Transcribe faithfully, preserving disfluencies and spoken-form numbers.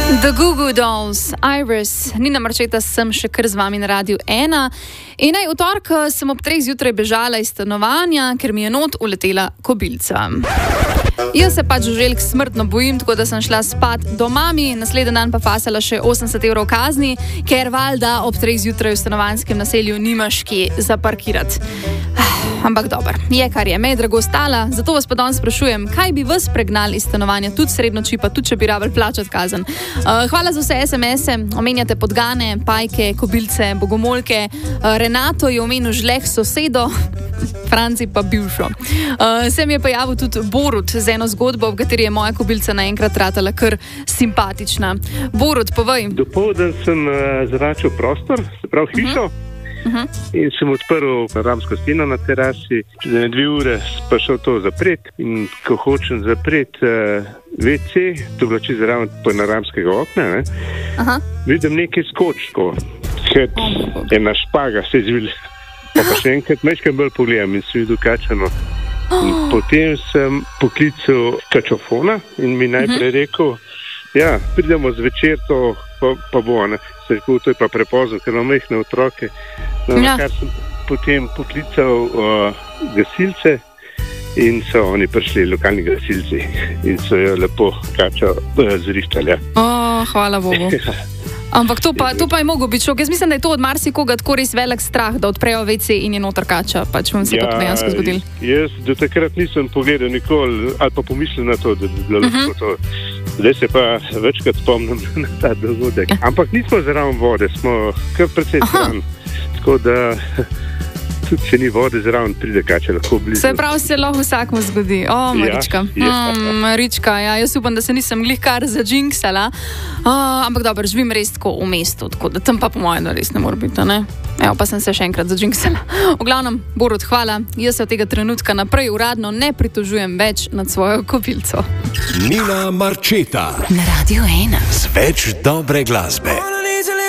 The Goo Goo Dolls, Iris, Nina Marčeta, sem še kar z vami na Radiu ena. In naj v torek sem ob treh zjutraj bežala iz stanovanja, ker mi je not uletela kobilca. Jaz se pač žuželk smrtno bojim, tako da sem šla spat do mami, naslednji dan pa fasala še osemdeset evrov kazni, ker valjda ob treh zjutraj v stanovanjskem naselju nimaš kje zaparkirati. Ampak dober, je kar je, me je drago stala, zato vas pa danes sprašujem, kaj bi vas pregnali iz stanovanja, tudi srednjo čipa, tudi če bi rabili plačati kazen. Uh, hvala za vse es em ese, omenjate podgane, pajke, kobilce, bogomolke, uh, Renato je omenil žleh sosedo, Franci pa bivšo. Uh, se mi je pojavil tudi Borut z eno zgodbo, v kateri je moja kobilca naenkrat ratala kar simpatična. Borut, povej. Dopoldan sem uh, zračil prostor, se pravi hišo. Uh-huh. Uh-huh. In sem odprl ramsko steno na terasi, za dve ure pa šel to zapret in ko hočem zapret uh, ve ce, to bilo čisto zraven panoramskega okna, ne? Uh-huh. Vidim nekaj skočko, kot oh, ena špaga se zvili, pa, pa še enkrat mečkam bolj pogledam in sem videl kačano. In oh. Potem sem poklical kačofona in mi najprej uh-huh. rekel, ja, pridemo zvečer, to pa, pa bo, ne? Se rekel, to je pa prepozno, ker imam majhne otroke. No, ja. Kar sem potem poklical uh, gasilce in so oni prišli, lokalni gasilci, in so jo lepo kačo uh, zrihtali. O, hvala Bogu. Ampak to pa, to pa je mogo biti šok. Jaz mislim, da je to od marsikoga tako res velik strah, da odprejo ve ce in je noter kača. Pač vam se ja, to dejansko zgodilo. Jaz do takrat nisem pogledal nikoli, ali pa pomislil na to, da bi bilo lahko uh-huh. to. Zdaj se pa večkrat spomnim na ta dogodek. Ampak nismo zraven vode, smo kar precej stran. Tako da tudi če ni vode zraven, pride kača lahko blizu. Se pravi, se lahko vsakmu zgodi. O, Marička. Ja, ja. Mm, Marička, ja, jaz upam, da se nisem glih kar zadžinksala. Uh, ampak dobro, živim res tako v mestu, tako da tam pa po mojem res ne mora biti, ne? Evo, pa sem se še enkrat zadžinksala. V glavnem, Borut, hvala. Jaz se od tega trenutka naprej uradno ne pritožujem več nad svojo kobilco. Nina Marčeta na Radiu ena. Z več dobre glasbe.